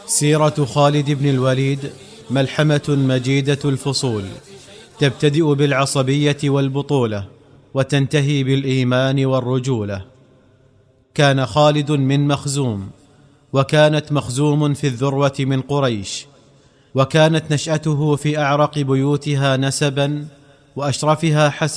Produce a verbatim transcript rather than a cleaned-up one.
سيرة خالد بن الوليد ملحمة مجيدة الفصول، تبتدئ بالعصبية والبطولة وتنتهي بالإيمان والرجولة. كان خالد من مخزوم، وكانت مخزوم في الذروة من قريش، وكانت نشأته في أعرق بيوتها نسبا وأشرفها حسبا.